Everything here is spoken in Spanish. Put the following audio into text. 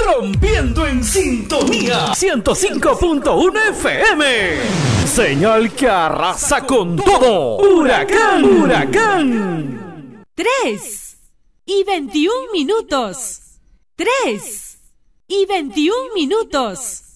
rompiendo en sintonía 105.1 FM. Señal que arrasa con todo. Huracán, huracán. 3:21. 3:21.